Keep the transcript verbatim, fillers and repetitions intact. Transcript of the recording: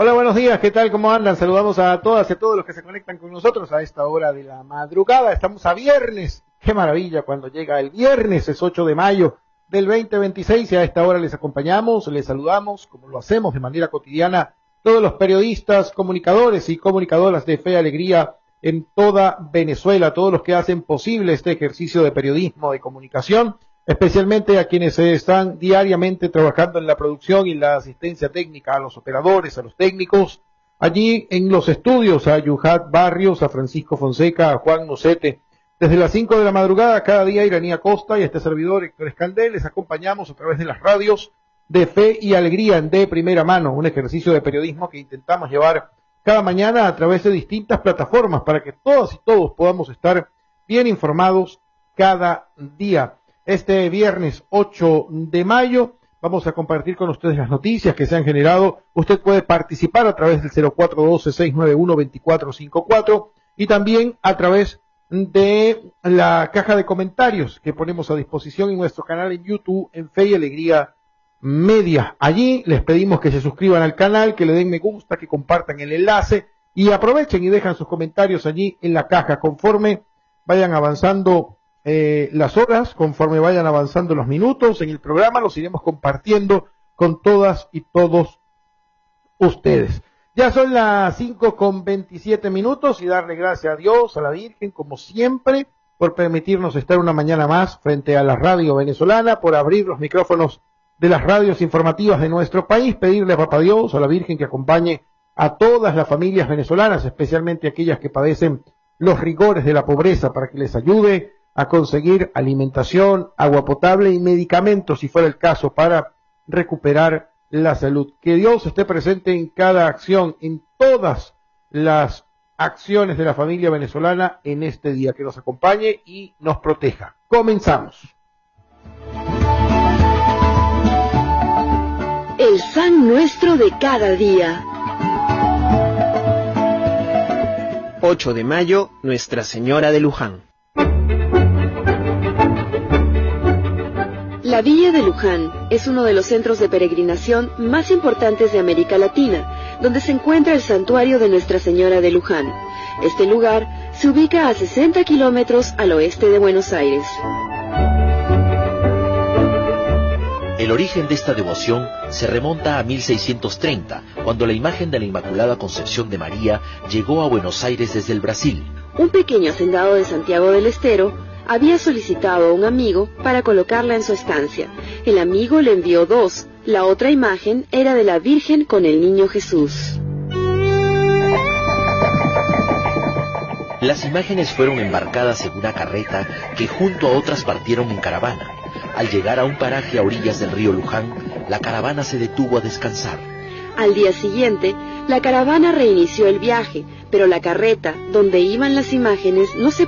Hola, buenos días, ¿qué tal? ¿Cómo andan? Saludamos a todas y a todos los que se conectan con nosotros a esta hora de la madrugada. Estamos a viernes. Qué maravilla cuando llega el viernes, es ocho de mayo del veinte veintiséis y a esta hora les acompañamos, les saludamos, como lo hacemos de manera cotidiana, todos los periodistas, comunicadores y comunicadoras de Fe y Alegría en toda Venezuela, todos los que hacen posible este ejercicio de periodismo, de comunicación, especialmente a quienes están diariamente trabajando en la producción y la asistencia técnica, a los operadores, a los técnicos, allí en los estudios, a Yuhat Barrios, a Francisco Fonseca, a Juan Nocete. Desde las cinco de la madrugada, cada día, Iranía Costa y este servidor, Héctor Escandel, les acompañamos a través de las radios de Fe y Alegría en de primera mano, un ejercicio de periodismo que intentamos llevar cada mañana a través de distintas plataformas para que todas y todos podamos estar bien informados cada día. Este viernes ocho de mayo vamos a compartir con ustedes las noticias que se han generado. Usted puede participar a través del cero cuatro uno dos, seis nueve uno, dos cuatro cinco cuatro y también a través de la caja de comentarios que ponemos a disposición en nuestro canal en YouTube en Fe y Alegría Media. Allí les pedimos que se suscriban al canal, que le den me gusta, que compartan el enlace y aprovechen y dejan sus comentarios allí en la caja conforme vayan avanzando Eh, las horas, conforme vayan avanzando los minutos en el programa, los iremos compartiendo con todas y todos ustedes. Ya son las cinco con veintisiete minutos y darle gracias a Dios, a la Virgen, como siempre, por permitirnos estar una mañana más frente a la radio venezolana, por abrir los micrófonos de las radios informativas de nuestro país, pedirle a Papá Dios, a la Virgen, que acompañe a todas las familias venezolanas, especialmente aquellas que padecen los rigores de la pobreza, para que les ayude a conseguir alimentación, agua potable y medicamentos, si fuera el caso, para recuperar la salud. Que Dios esté presente en cada acción, en todas las acciones de la familia venezolana en este día, que nos acompañe y nos proteja. Comenzamos. El San Nuestro de cada día. ocho de mayo, Nuestra Señora de Luján. La Villa de Luján es uno de los centros de peregrinación más importantes de América Latina, donde se encuentra el santuario de Nuestra Señora de Luján. Este lugar se ubica a sesenta kilómetros al oeste de Buenos Aires. El origen de esta devoción se remonta a mil seiscientos treinta, cuando la imagen de la Inmaculada Concepción de María llegó a Buenos Aires desde el Brasil. Un pequeño hacendado de Santiago del Estero había solicitado a un amigo para colocarla en su estancia. El amigo le envió dos. La otra imagen era de la Virgen con el Niño Jesús. Las imágenes fueron embarcadas en una carreta que junto a otras partieron en caravana. Al llegar a un paraje a orillas del río Luján, la caravana se detuvo a descansar. Al día siguiente, la caravana reinició el viaje, pero la carreta donde iban las imágenes no se